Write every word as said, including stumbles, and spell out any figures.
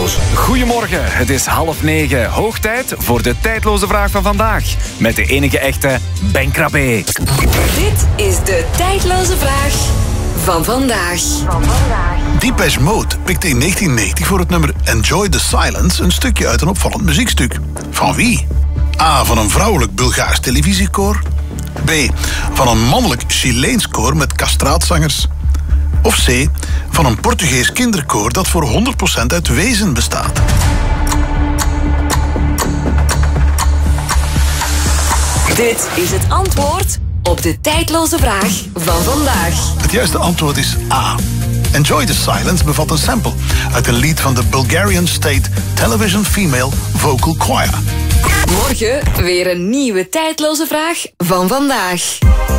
tijdloos. Goedemorgen, het is half negen. Hoog tijd voor de tijdloze vraag van vandaag. Met de enige echte Ben Krabbe. Dit is de tijdloze vraag van vandaag. Van vandaag. Depeche Mode pikte in negentien negentig voor het nummer Enjoy the Silence een stukje uit een opvallend muziekstuk. Van wie? A. Van een vrouwelijk Bulgaars televisiekoor. B. Van een mannelijk Chileens koor met castraatzangers. Of C. Van een Portugees kinderkoor dat voor honderd procent uit wezen bestaat. Dit is het antwoord op de tijdloze vraag van vandaag. Het juiste antwoord is A. Enjoy the Silence bevat een sample uit een lied van de Bulgarian State Television Female Vocal Choir. Morgen weer een nieuwe tijdloze vraag van vandaag.